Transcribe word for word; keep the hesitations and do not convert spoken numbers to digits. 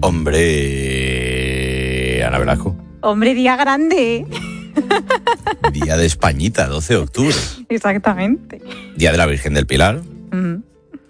Hombre, Ana Velasco. Hombre, día grande. Día de Españita, doce de octubre. Exactamente. Día de la Virgen del Pilar. Mm.